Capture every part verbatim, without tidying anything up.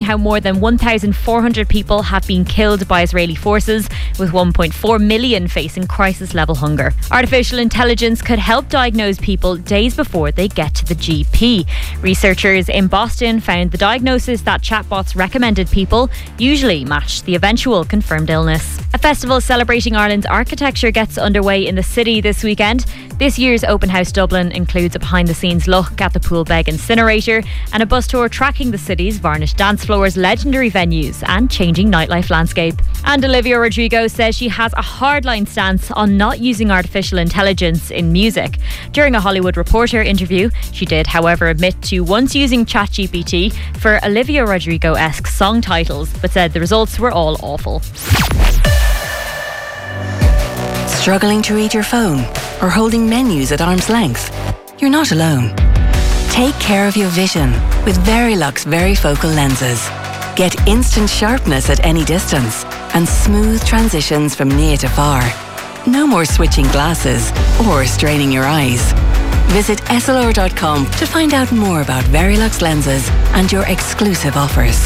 how more than one thousand four hundred people have been killed by Israeli forces, with one point four million facing crisis-level hunger. Artificial intelligence could help diagnose people days before they get to the G P. Researchers in Boston found the diagnosis that chatbots recommended people usually matched the eventual confirmed illness. A festival celebrating Ireland's architecture gets underway in the city this weekend. This year's Open House Dublin includes a behind-the-scenes look at the Poolbeg Incinerator and a bus tour tracking the city's varnished dance floors, legendary venues and changing nightlife landscape. And Olivia Rodrigo says she has a hardline stance on not using artificial intelligence in music. During a Hollywood Reporter interview, she did, however, admit to once using ChatGPT for Olivia Rodrigo-esque song titles, but said the results were all awful. Struggling to read your phone or holding menus at arm's length? You're not alone. Take care of your vision with Verilux Varifocal lenses. Get instant sharpness at any distance and smooth transitions from near to far. No more switching glasses or straining your eyes. Visit S L R dot com to find out more about Verilux lenses and your exclusive offers.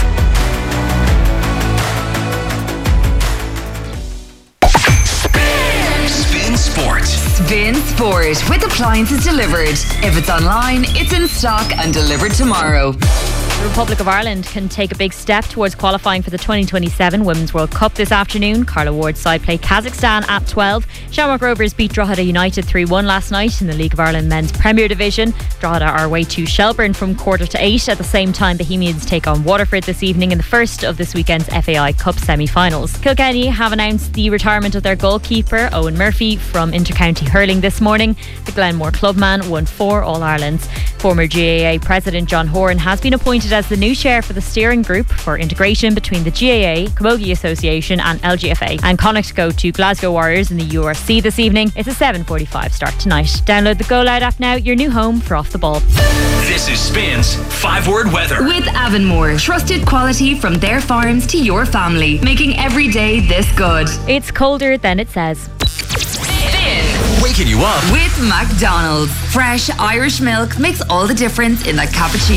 Spin Sport. Spin Sport with appliances delivered. If it's online, it's in stock and delivered tomorrow. The Republic of Ireland can take a big step towards qualifying for the twenty twenty-seven Women's World Cup this afternoon. Carla Ward's side play Kazakhstan at twelve. Shamrock Rovers beat Drogheda United three one last night in the League of Ireland Men's Premier Division. Drogheda are away to Shelbourne from quarter to eight. At the same time, Bohemians take on Waterford this evening in the first of this weekend's F A I Cup semi-finals. Kilkenny have announced the retirement of their goalkeeper Owen Murphy from intercounty hurling this morning. The Glenmore clubman won four All-Irelands. Former G A A President John Horan has been appointed as the new chair for the steering group for integration between the G A A, Camogie Association and L G F A. And Connacht go to Glasgow Warriors in the U R C this evening. It's a seven forty-five start tonight. Download the Go Loud app now, your new home for Off the Ball. This is Spin's five-word weather. With Avonmore, trusted quality from their farms to your family, making every day this good. It's colder than it says. Waking you up With McDonald's. Fresh Irish milk makes all the difference in that cappuccino.